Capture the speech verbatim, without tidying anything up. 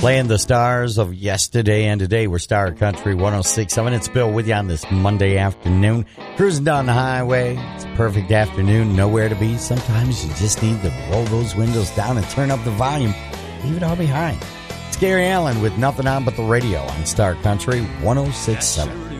Playing the stars of yesterday and today. We're Star Country one oh six point seven. It's Bill with you on this Monday afternoon. Cruising down the highway. It's a perfect afternoon. Nowhere to be. Sometimes you just need to roll those windows down and turn up the volume. Leave it all behind. It's Gary Allen with nothing on but the radio on Star Country one oh six point seven.